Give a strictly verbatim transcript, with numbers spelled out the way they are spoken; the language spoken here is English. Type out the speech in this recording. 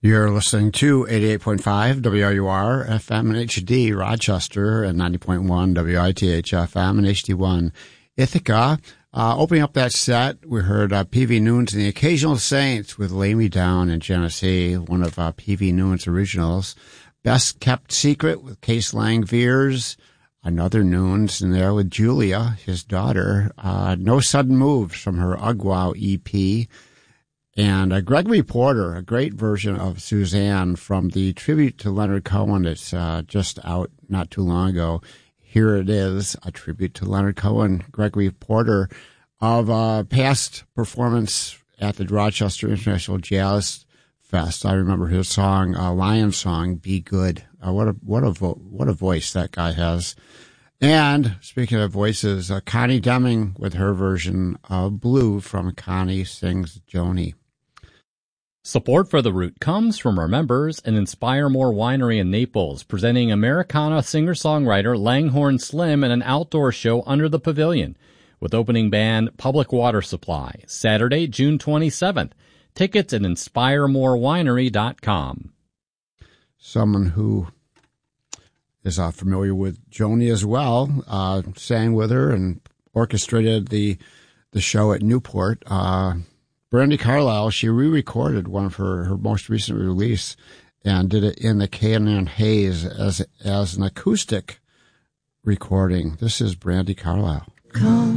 You're listening to eighty-eight point five W R U R F M and H D Rochester and ninety point one W I T H F M and H D one Ithaca. Uh, opening up that set, we heard uh, P V Noon's and the Occasional Saints with Lay Me Down in Genesee, one of uh, P V Noon's originals. Best Kept Secret with Case Lang Veers, another Noon's in there with Julia, his daughter. Uh, No Sudden Moves from her Ugwow E P. And uh, Gregory Porter, a great version of Suzanne from the tribute to Leonard Cohen that's uh, just out not too long ago. Here it is, a tribute to Leonard Cohen. Gregory Porter of uh, past performance at the Rochester International Jazz Fest. I remember his song, uh, Lion Song, Be Good. Uh, what a what a vo- what a voice that guy has. And speaking of voices, uh, Connie Deming with her version of Blue from Connie Sings Joni. Support for The Root comes from our members and Inspire More Winery in Naples, presenting Americana singer-songwriter Langhorne Slim in an outdoor show under the pavilion, with opening band Public Water Supply, Saturday, June twenty-seventh. Tickets at inspire more winery dot com. Someone who is uh, familiar with Joni as well, uh, sang with her and orchestrated the the show at Newport. Uh, Brandi Carlile, she re-recorded one of her, her most recent release and did it in the Canyon Haze as as an acoustic recording. This is Brandi Carlile. Come.